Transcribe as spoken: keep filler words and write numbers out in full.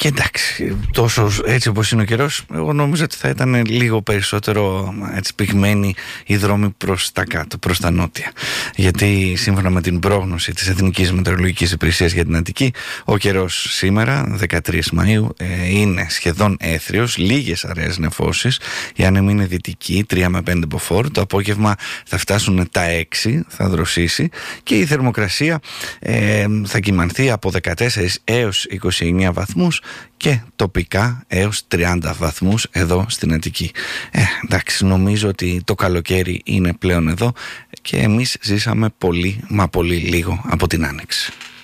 Και εντάξει, τόσο έτσι όπως είναι ο καιρός, εγώ νομίζω ότι θα ήταν λίγο περισσότερο έτσι πυγμένοι οι δρόμοι προς τα κάτω, προς τα νότια. Γιατί σύμφωνα με την πρόγνωση της Εθνικής Μετεωρολογικής Υπηρεσίας για την Αττική, ο καιρός σήμερα, δεκατρείς Μαΐου, ε, είναι σχεδόν έθριος, λίγες αραιές νεφώσεις, η άνεμη είναι δυτική, τρία με πέντε μποφόρ, το απόγευμα θα φτάσουν τα έξι, θα δροσίσει, και η θερμοκρασία ε, θα κυμανθεί από δεκατέσσερις έως είκοσι εννέα βαθμούς και τοπικά έως τριάντα βαθμούς εδώ στην Αττική. Ε, εντάξει, νομίζω ότι το καλοκαίρι είναι πλέον εδώ και εμείς ζήσαμε πολύ μα πολύ λίγο από την Άνοιξη.